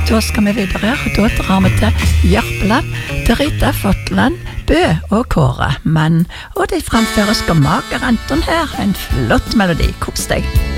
da skal vi videre, og da drar vi til Jørpeland, til Rita Fotland, Bø og Kåre Mann, og de framfører Skomager Anton her, en flott melodi, kos deg.